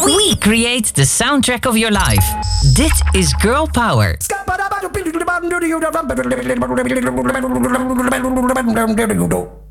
We create the soundtrack of your life. Dit is Girl Power. Scabba